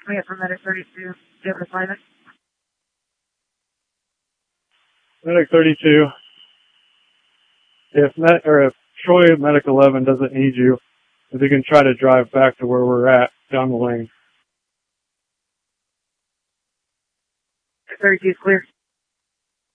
We have for Medic 32. Do you have an assignment? Medic 32. If Troy Medic 11 doesn't need you, if you can try to drive back to where we're at down the lane. 32 is clear.